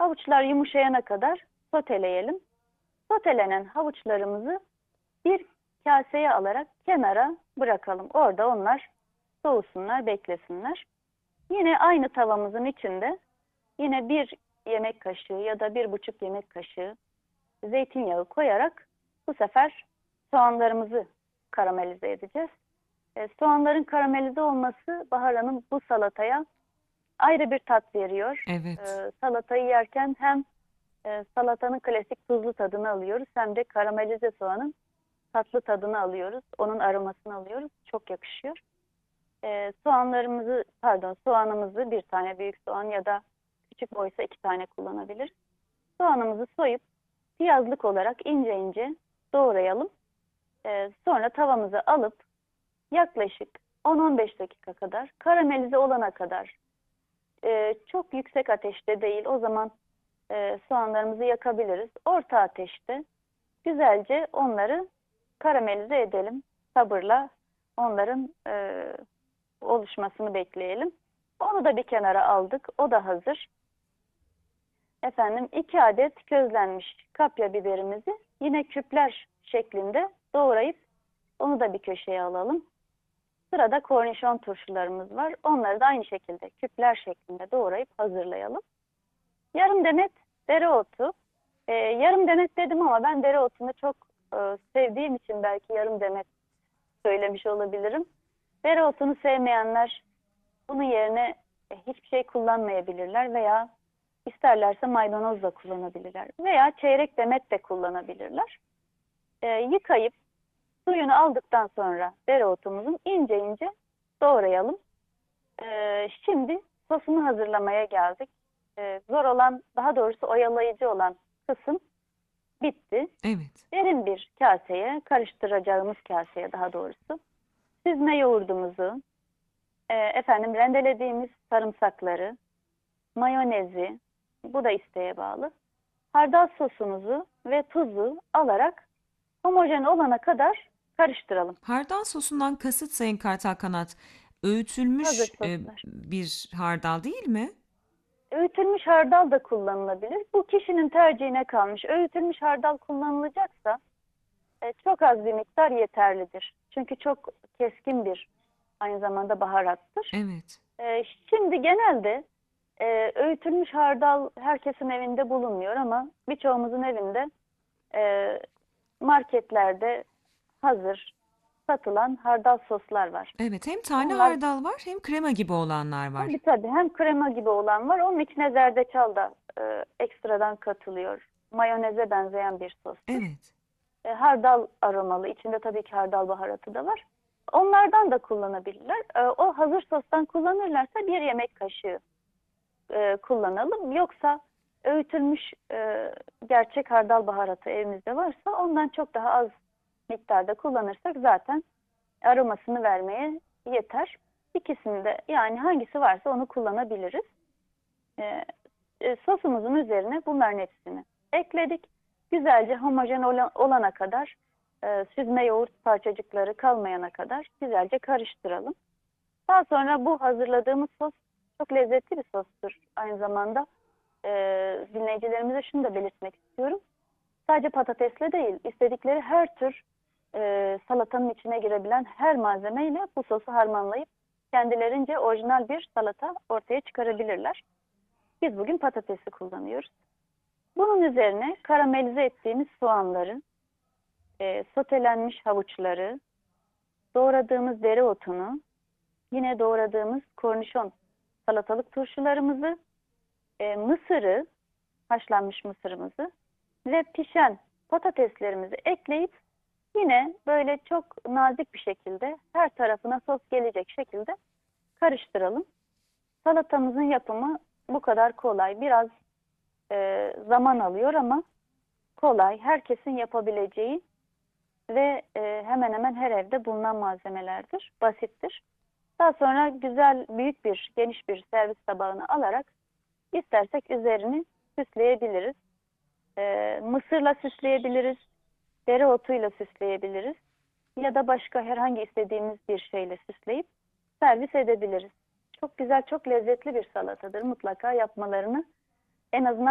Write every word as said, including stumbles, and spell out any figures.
Havuçlar yumuşayana kadar soteleyelim. Sotelenen havuçlarımızı bir kaseye alarak kenara bırakalım. Orada onlar soğusunlar, beklesinler. Yine aynı tavamızın içinde yine bir yemek kaşığı ya da bir buçuk yemek kaşığı zeytinyağı koyarak bu sefer soğanlarımızı karamelize edeceğiz. E, soğanların karamelize olması Bahar Hanım bu salataya ayrı bir tat veriyor. Evet. E, salatayı yerken hem e, salatanın klasik tuzlu tadını alıyoruz hem de karamelize soğanın tatlı tadını alıyoruz. Onun aromasını alıyoruz. Çok yakışıyor. E, soğanlarımızı, pardon soğanımızı bir tane büyük soğan ya da küçük boysa iki tane kullanabiliriz. Soğanımızı soyup piyazlık olarak ince ince doğrayalım. E, sonra tavamızı alıp yaklaşık on on beş dakika kadar karamelize olana kadar e, çok yüksek ateşte değil o zaman e, soğanlarımızı yakabiliriz. Orta ateşte güzelce onları karamelize edelim. Sabırla onların e, oluşmasını bekleyelim. Onu da bir kenara aldık. O da hazır. Efendim iki adet közlenmiş kapya biberimizi yine küpler şeklinde doğrayıp onu da bir köşeye alalım. Sırada kornişon turşularımız var. Onları da aynı şekilde küpler şeklinde doğrayıp hazırlayalım. Yarım demet dereotu. Ee, yarım demet dedim ama ben dereotunu çok e, sevdiğim için belki yarım demet söylemiş olabilirim. Dereotunu sevmeyenler bunun yerine e, hiçbir şey kullanmayabilirler veya isterlerse maydanoz da kullanabilirler. Veya çeyrek demet de kullanabilirler. Ee, yıkayıp suyunu aldıktan sonra dereotumuzun ince ince doğrayalım. Ee, şimdi sosunu hazırlamaya geldik. Ee, zor olan, daha doğrusu oyalayıcı olan kısım bitti. Evet. Derin bir kaseye, karıştıracağımız kaseye daha doğrusu süzme yoğurdumuzu, e, efendim rendelediğimiz sarımsakları, mayonezi, bu da isteğe bağlı, hardal sosumuzu ve tuzu alarak homojen olana kadar karıştıralım. Hardal sosundan kasıt Sayın Kartal Kanat, Hazır öğütülmüş e, soslar. bir hardal değil mi? Öğütülmüş hardal da kullanılabilir. Bu kişinin tercihine kalmış. Öğütülmüş hardal kullanılacaksa e, çok az bir miktar yeterlidir. Çünkü çok keskin bir aynı zamanda baharattır. Evet. E, şimdi genelde e, öğütülmüş hardal herkesin evinde bulunmuyor ama birçoğumuzun evinde e, marketlerde hazır satılan hardal soslar var. Evet, hem tane Onlar hardal var hem krema gibi olanlar tabii var. tabii hem krema gibi olan var. Onun içine zerdeçal da e, ekstradan katılıyor. Mayoneze benzeyen bir sostur. Evet. E, hardal aromalı. İçinde tabii ki hardal baharatı da var. Onlardan da kullanabilirler. E, o hazır sostan kullanırlarsa bir yemek kaşığı e, kullanalım. Yoksa öğütülmüş e, gerçek hardal baharatı evimizde varsa ondan çok daha az miktarda kullanırsak zaten aromasını vermeye yeter. İkisini de yani hangisi varsa onu kullanabiliriz. E, e, sosumuzun üzerine bunların hepsini ekledik. Güzelce homojen olan- olana kadar e, süzme yoğurt parçacıkları kalmayana kadar güzelce karıştıralım. Daha sonra bu hazırladığımız sos çok lezzetli bir sostur. Aynı zamanda e, dinleyicilerimize şunu da belirtmek istiyorum. Sadece patatesle değil, istedikleri her tür e, salatanın içine girebilen her malzemeyle bu sosu harmanlayıp kendilerince orijinal bir salata ortaya çıkarabilirler. Biz bugün patatesi kullanıyoruz. Bunun üzerine karamelize ettiğimiz soğanları, e, sotelenmiş havuçları, doğradığımız dereotunu, yine doğradığımız kornişon salatalık turşularımızı, e, mısırı, haşlanmış mısırımızı ve pişen patateslerimizi ekleyip yine böyle çok nazik bir şekilde her tarafına sos gelecek şekilde karıştıralım. Salatamızın yapımı bu kadar kolay. Biraz e, zaman alıyor ama kolay. Herkesin yapabileceği ve e, hemen hemen her evde bulunan malzemelerdir. Basittir. Daha sonra güzel, büyük bir, geniş bir servis tabağına alarak istersek üzerini süsleyebiliriz. E, mısırla süsleyebiliriz. Dereotuyla süsleyebiliriz. Ya da başka herhangi istediğimiz bir şeyle süsleyip servis edebiliriz. Çok güzel, çok lezzetli bir salatadır. Mutlaka yapmalarını en azından